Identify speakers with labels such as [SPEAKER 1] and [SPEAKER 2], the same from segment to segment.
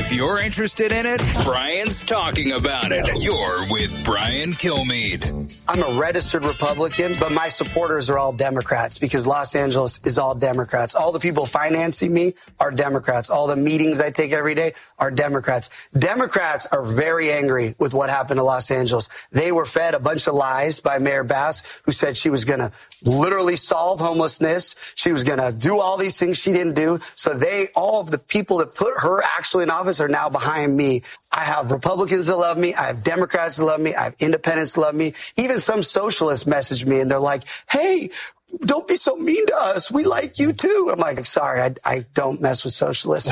[SPEAKER 1] If you're interested in it, Brian's talking about it. You're with Brian Kilmeade.
[SPEAKER 2] I'm a registered Republican, but my supporters are all Democrats because Los Angeles is all Democrats. All the people financing me are Democrats. All the meetings I take every day are Democrats. Democrats are very angry with what happened to Los Angeles. They were fed a bunch of lies by Mayor Bass, who said she was going to literally solve homelessness. She was going to do all these things she didn't do. So all of the people that put her actually in office are now behind me. I have Republicans that love me. I have Democrats that love me. I have independents that love me. Even some socialists message me and they're like, hey, don't be so mean to us. We like you too. I'm like, sorry, I don't mess with socialists.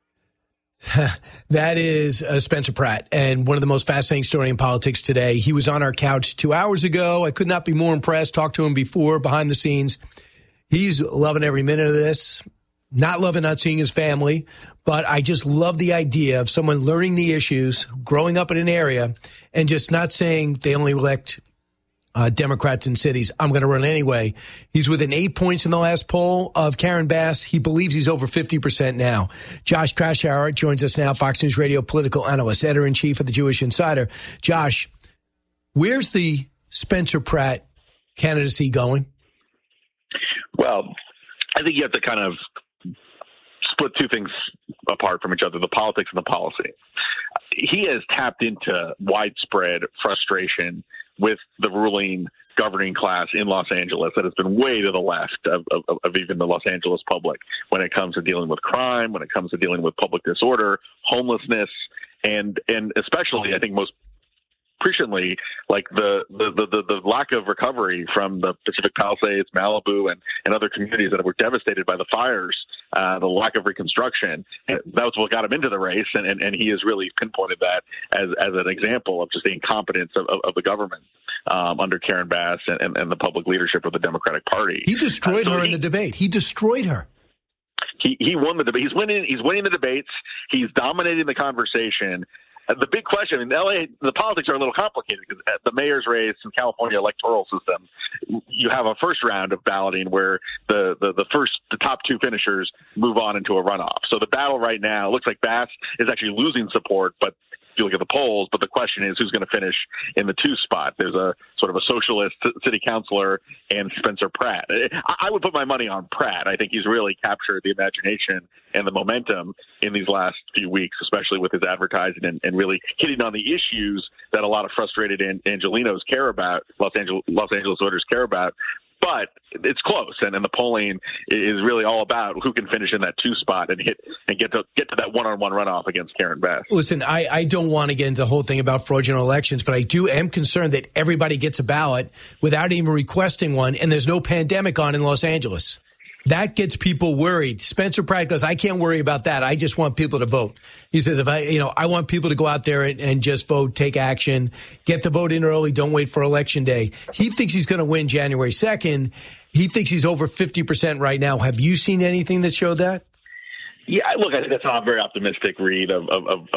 [SPEAKER 3] That is Spencer Pratt, and one of the most fascinating stories in politics today. He was on our couch 2 hours ago. I could not be more impressed. Talked to him before, behind the scenes. He's loving every minute of this. Not loving not seeing his family, but I just love the idea of someone learning the issues, growing up in an area, and just not saying they only elect Democrats in cities. I'm going to run anyway. He's within 8 points in the last poll of Karen Bass. He believes he's over 50% now. Josh Kraushaar joins us now, Fox News Radio political analyst, editor-in-chief of the Jewish Insider. Josh, where's the Spencer Pratt candidacy going?
[SPEAKER 4] Well, I think you have to kind of split two things apart from each other, the politics and the policy. He has tapped into widespread frustration with the ruling governing class in Los Angeles that has been way to the left of even the Los Angeles public when it comes to dealing with crime, when it comes to dealing with public disorder, homelessness, and especially, I think most presciently, like the lack of recovery from the Pacific Palisades, Malibu, and other communities that were devastated by the fires, the lack of reconstruction. That was what got him into the race, and he has really pinpointed that as an example of just the incompetence of the government under Karen Bass and the public leadership of the Democratic Party.
[SPEAKER 3] He destroyed her in the debate. He destroyed her.
[SPEAKER 4] He won the debate. He's winning the debates. He's dominating the conversation. The big question, in LA, the politics are a little complicated because at the mayor's race in California electoral system, you have a first round of balloting where the top two finishers move on into a runoff. So the battle right now looks like Bass is actually losing support, but if you look at the polls, but the question is who's going to finish in the 2 spot. There's a sort of a socialist city councilor and Spencer Pratt. I would put my money on Pratt. I think he's really captured the imagination and the momentum in these last few weeks, especially with his advertising and really hitting on the issues that a lot of frustrated Angelinos care about, Los Angeles voters care about. But it's close, and the polling is really all about who can finish in that 2 spot and get to that one-on-one runoff against Karen Bass.
[SPEAKER 3] Listen, I don't want to get into the whole thing about fraudulent elections, but I am concerned that everybody gets a ballot without even requesting one, and there's no pandemic on in Los Angeles. That gets people worried. Spencer Pratt goes, I can't worry about that. I just want people to vote. He says, I want people to go out there and just vote, take action, get the vote in early, don't wait for election day. He thinks he's going to win January 2nd. He thinks he's over 50% right now. Have you seen anything that showed that?
[SPEAKER 4] Yeah, look, I think that's not a very optimistic read of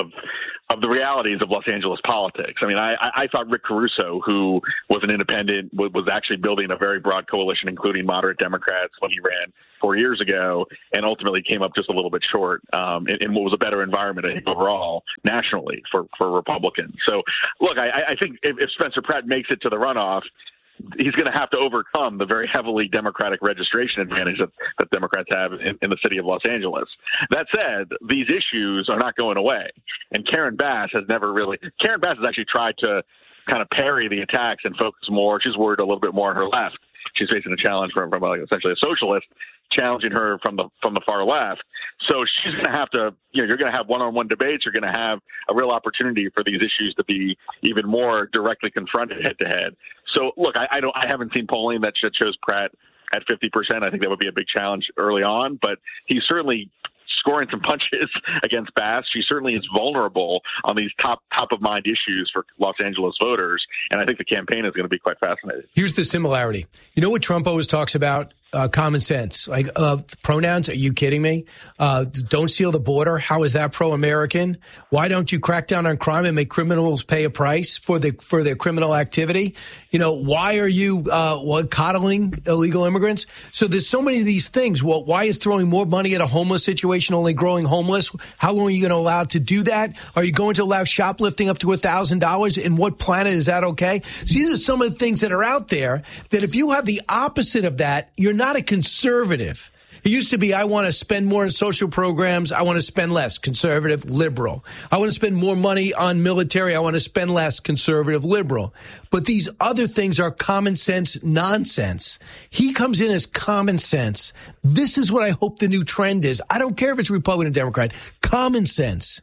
[SPEAKER 4] the realities of Los Angeles politics. I mean, I thought Rick Caruso, who was an independent, was actually building a very broad coalition, including moderate Democrats, when he ran 4 years ago, and ultimately came up just a little bit short in what was a better environment, I think, overall, nationally for Republicans. So, look, I think if Spencer Pratt makes it to the runoff, he's going to have to overcome the very heavily Democratic registration advantage that Democrats have in the city of Los Angeles. That said, these issues are not going away. And Karen Bass has actually tried to kind of parry the attacks and focus more. She's worried a little bit more on her left. She's facing a challenge from essentially a socialist, challenging her from the far left. So she's going to have to, you're going to have one-on-one debates. You're going to have a real opportunity for these issues to be even more directly confronted head-to-head. So, look, I haven't seen polling that shows Pratt at 50%. I think that would be a big challenge early on, but he's certainly scoring some punches against Bass. She certainly is vulnerable on these top of mind issues for Los Angeles voters, and I think the campaign is going to be quite fascinating.
[SPEAKER 3] Here's the similarity. You know what Trump always talks about? common sense. Like pronouns? Are you kidding me? Don't seal the border. How is that pro-American? Why don't you crack down on crime and make criminals pay a price for their criminal activity? Why are you coddling illegal immigrants? So there's so many of these things. Well, why is throwing more money at a homeless situation only growing homeless? How long are you going to allow to do that? Are you going to allow shoplifting up to $1,000? In what planet is that okay? So these are some of the things that are out there that if you have the opposite of that, you're not a conservative. It used to be, I want to spend more on social programs. I want to spend less. Conservative, liberal. I want to spend more money on military. I want to spend less. Conservative, liberal. But these other things are common sense nonsense. He comes in as common sense. This is what I hope the new trend is. I don't care if it's Republican or Democrat. Common sense.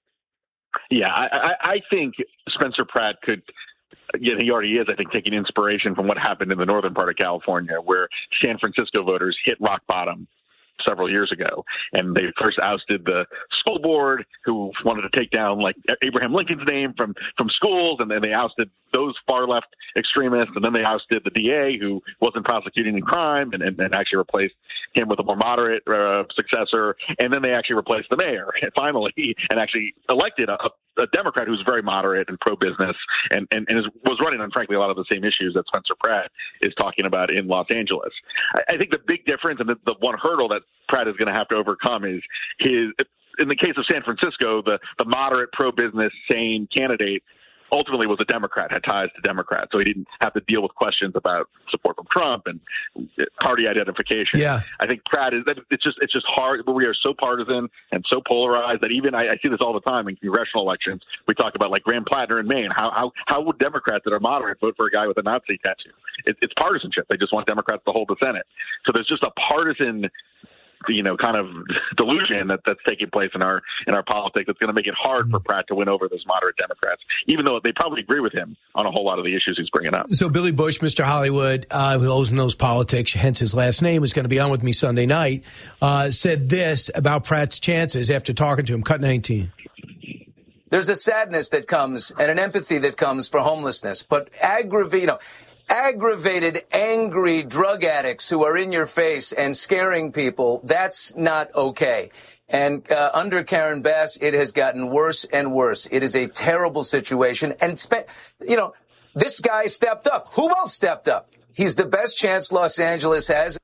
[SPEAKER 4] Yeah, I think Spencer Pratt could. Yeah, he already is, I think, taking inspiration from what happened in the northern part of California, where San Francisco voters hit rock bottom several years ago. And they first ousted the school board, who wanted to take down, like, Abraham Lincoln's name from schools, and then they ousted those far-left extremists, and then they ousted the DA, who wasn't prosecuting any crime, and actually replaced him with a more moderate successor, and then they actually replaced the mayor, and finally, and actually elected a Democrat who's very moderate and pro-business, and was running on, frankly, a lot of the same issues that Spencer Pratt is talking about in Los Angeles. I think the big difference, and the one hurdle that Pratt is going to have to overcome is in the case of San Francisco, the moderate, pro-business, sane candidate ultimately was a Democrat, had ties to Democrats, so he didn't have to deal with questions about support from Trump and party identification.
[SPEAKER 3] Yeah.
[SPEAKER 4] I think Pratt it's just hard. We are so partisan and so polarized that even I see this all the time in congressional elections. We talk about, like, Graham Plattner in Maine. How would Democrats that are moderate vote for a guy with a Nazi tattoo? It's partisanship. They just want Democrats to hold the Senate. So there's just a partisan kind of delusion that's taking place in our politics that's going to make it hard for Pratt to win over those moderate Democrats, even though they probably agree with him on a whole lot of the issues he's bringing up.
[SPEAKER 3] So Billy Bush, Mr. Hollywood, who knows politics, hence his last name, is going to be on with me Sunday night, said this about Pratt's chances after talking to him. Cut 19.
[SPEAKER 5] There's a sadness that comes and an empathy that comes for homelessness, but aggravated, angry drug addicts who are in your face and scaring people, that's not okay. And under Karen Bass, it has gotten worse and worse. It is a terrible situation. And, this guy stepped up. Who else stepped up? He's the best chance Los Angeles has.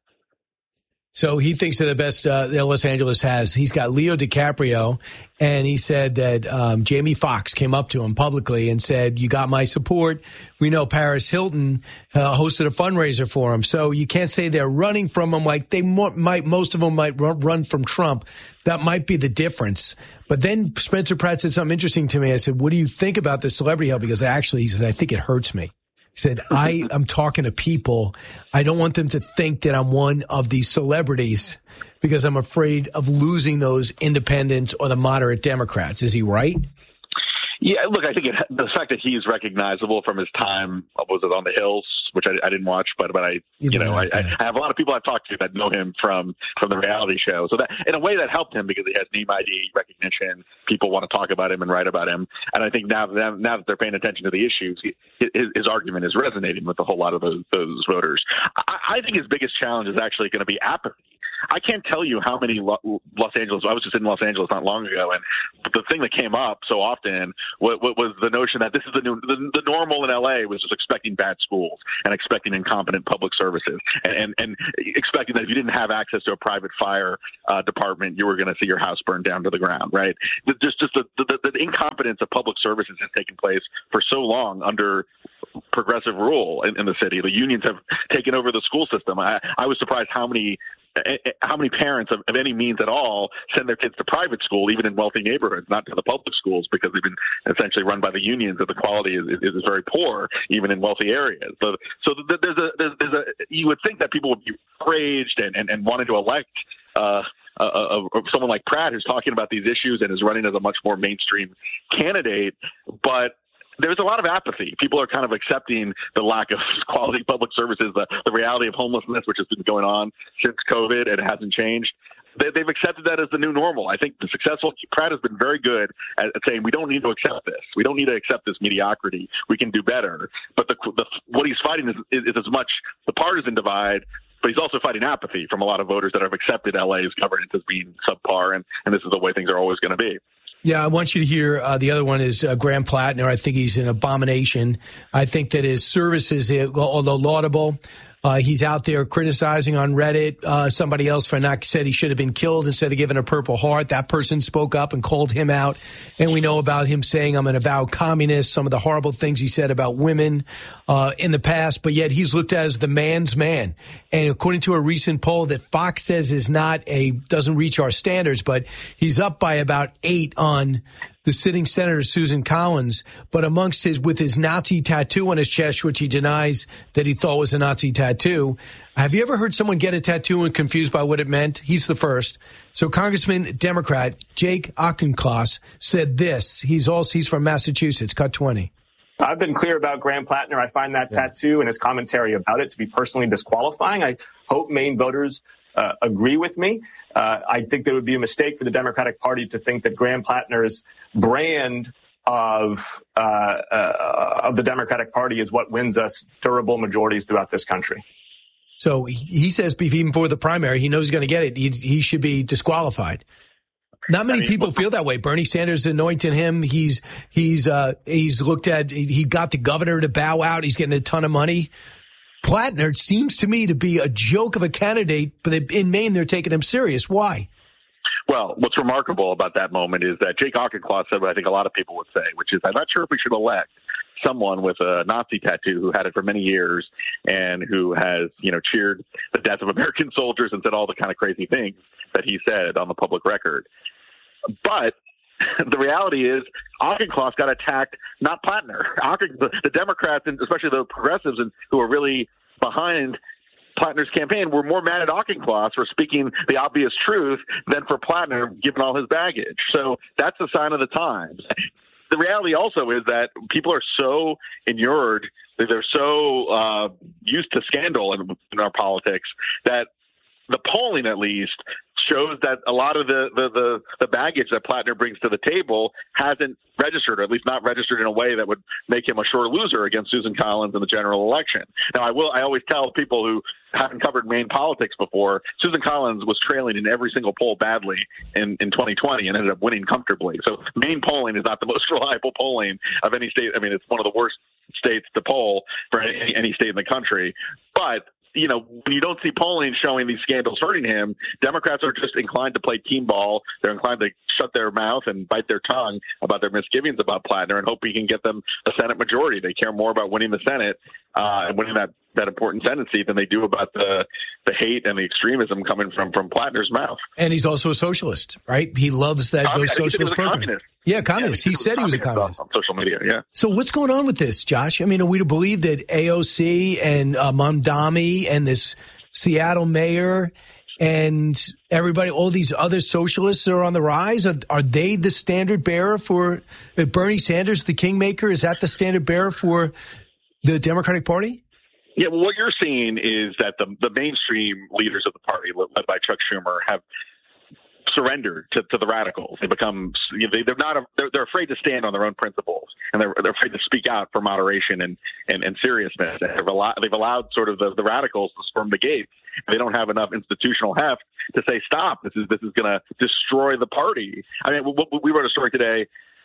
[SPEAKER 3] So he thinks they're the best that Los Angeles has. He's got Leo DiCaprio, and he said that Jamie Foxx came up to him publicly and said, "You got my support." We know Paris Hilton hosted a fundraiser for him. So you can't say they're running from him like they most of them might run from Trump. That might be the difference. But then Spencer Pratt said something interesting to me. I said, "What do you think about this celebrity help?" Because actually, he said, "I think it hurts me." He said, I'm talking to people. I don't want them to think that I'm one of these celebrities because I'm afraid of losing those independents or the moderate Democrats. Is he right?
[SPEAKER 4] Yeah, look, I think the fact that he's recognizable from his time, was it on the Hills, which I didn't watch, but I have a lot of people I've talked to that know him from the reality show. So that, in a way, that helped him because he has name ID recognition. People want to talk about him and write about him. And I think now that they're paying attention to the issues, his argument is resonating with a whole lot of those voters. I think his biggest challenge is actually going to be apathy. I can't tell you how many Los Angeles. I was just in Los Angeles not long ago, and the thing that came up so often was the notion that this is the normal in LA was just expecting bad schools and expecting incompetent public services and expecting that if you didn't have access to a private fire department, you were going to see your house burned down to the ground. Right? Just the incompetence of public services has taken place for so long under progressive rule in the city. The unions have taken over the school system. I was surprised how many parents of any means at all send their kids to private school, even in wealthy neighborhoods, not to the public schools, because they've been essentially run by the unions, and the quality is very poor, even in wealthy areas. So you would think that people would be outraged and wanted to elect someone like Pratt, who's talking about these issues and is running as a much more mainstream candidate, but there's a lot of apathy. People are kind of accepting the lack of quality public services, the reality of homelessness, which has been going on since COVID, and it hasn't changed. They've accepted that as the new normal. I think Pratt has been very good at saying we don't need to accept this. We don't need to accept this mediocrity. We can do better. But what he's fighting is as much the partisan divide but he's also fighting apathy from a lot of voters that have accepted LA's governance as being subpar, and this is the way things are always going to be.
[SPEAKER 3] Yeah, I want you to hear the other one is Graham Plattner. I think he's an abomination. I think that his services, although laudable, he's out there criticizing on Reddit. Somebody else said he should have been killed instead of given a Purple Heart. That person spoke up and called him out. And we know about him saying, I'm an avowed communist, some of the horrible things he said about women in the past. But yet he's looked at as the man's man. And according to a recent poll that Fox says doesn't reach our standards, but he's up by about 8 on the sitting Senator Susan Collins, but with his Nazi tattoo on his chest, which he denies that he thought was a Nazi tattoo. Have you ever heard someone get a tattoo and confused by what it meant? He's the first. So Congressman Democrat Jake Auchincloss said this. He's from Massachusetts. Cut 20.
[SPEAKER 6] I've been clear about Graham Plattner. I find that tattoo and his commentary about it to be personally disqualifying. I hope Maine voters agree with me. I think there would be a mistake for the Democratic Party to think that Graham Plattner's brand of the Democratic Party is what wins us durable majorities throughout this country.
[SPEAKER 3] So he says even before the primary, he knows he's going to get it. He should be disqualified. Not many people feel that way. Bernie Sanders anointed him. He's looked at. He got the governor to bow out. He's getting a ton of money. Plattner seems to me to be a joke of a candidate, but in Maine they're taking him serious. Why?
[SPEAKER 4] Well, what's remarkable about that moment is that Jake Auchincloss said what I think a lot of people would say, which is, I'm not sure if we should elect someone with a Nazi tattoo who had it for many years and who has, cheered the death of American soldiers and said all the kind of crazy things that he said on the public record. But the reality is Auchincloss got attacked, not Plattner. The Democrats, and especially the progressives who are really behind Plattner's campaign, were more mad at Auchincloss for speaking the obvious truth than for Plattner, given all his baggage. So that's a sign of the times. The reality also is that people are so inured, they're so used to scandal in our politics that the polling, at least, shows that a lot of the baggage that Plattner brings to the table hasn't registered, or at least not registered in a way that would make him a sure loser against Susan Collins in the general election. Now, I always tell people who haven't covered Maine politics before, Susan Collins was trailing in every single poll badly in 2020 and ended up winning comfortably. So Maine polling is not the most reliable polling of any state. I mean, it's one of the worst states to poll for any state in the country. But when you don't see polling showing these scandals hurting him, Democrats are just inclined to play team ball. They're inclined to shut their mouth and bite their tongue about their misgivings about Plattner and hope he can get them a Senate majority. They care more about winning the Senate and winning that important Senate seat than they do about the hate and the extremism coming from Plattner's mouth.
[SPEAKER 3] And he's also a socialist, right? He loves those socialist programs. Yeah, communist. He said he was a communist.
[SPEAKER 4] On social media, yeah.
[SPEAKER 3] So what's going on with this, Josh? I mean, are we to believe that AOC and Mamdani and this Seattle mayor and everybody, all these other socialists are on the rise? Are they the standard bearer for Bernie Sanders, the kingmaker? Is that the standard bearer for the Democratic Party?
[SPEAKER 4] Yeah, well, what you're seeing is that the mainstream leaders of the party, led by Chuck Schumer, have surrendered to the radicals. They become they're afraid to stand on their own principles, and they're afraid to speak out for moderation and seriousness. And they've allowed sort of the radicals to storm the gates. They don't have enough institutional heft to say stop. This is going to destroy the party. I mean, we wrote a story today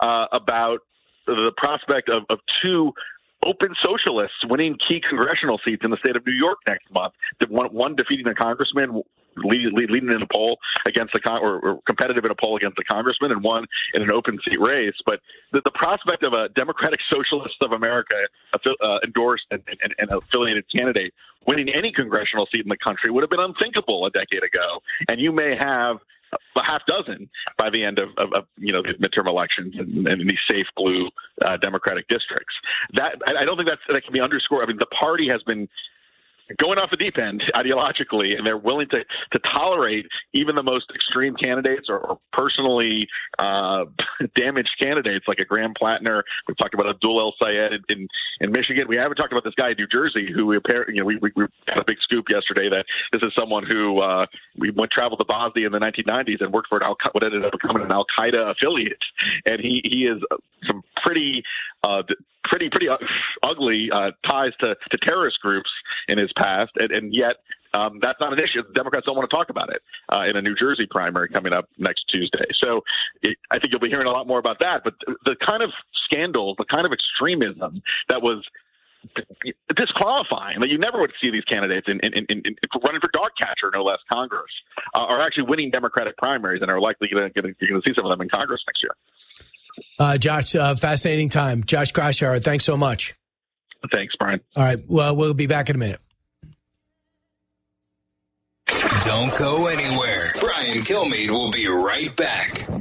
[SPEAKER 4] about the prospect of two open socialists winning key congressional seats in the state of New York next month. One defeating a congressman, leading in a poll against or competitive in a poll against a congressman, and one in an open seat race. But the prospect of a Democratic Socialists of America endorsed and affiliated candidate winning any congressional seat in the country would have been unthinkable a decade ago. And you may have a half dozen by the end of the midterm elections and these safe blue Democratic districts. That I don't think that can be underscored. I mean, the party has been going off the deep end ideologically, and they're willing to tolerate even the most extreme candidates or personally damaged candidates like a Graham Plattner. We've talked about Abdul El Sayed in Michigan. We haven't talked about this guy in New Jersey who we got a big scoop yesterday that this is someone who traveled to Bosnia in the 1990s and worked for what ended up becoming an Al Qaeda affiliate, and he is some pretty ugly ties to terrorist groups in his past, and yet That's not an issue. The Democrats don't want to talk about it in a New Jersey primary coming up next Tuesday. So I think you'll be hearing a lot more about that. But the kind of scandal, the kind of extremism that was disqualifying, that you never would see these candidates in running for dog catcher, no less, Congress, are actually winning Democratic primaries and are likely going to see some of them in Congress next year.
[SPEAKER 3] Josh, fascinating time. Josh Kraushaar, thanks so much.
[SPEAKER 4] Thanks, Brian.
[SPEAKER 3] All right. Well, we'll be back in a minute.
[SPEAKER 1] Don't go anywhere. Brian Kilmeade will be right back.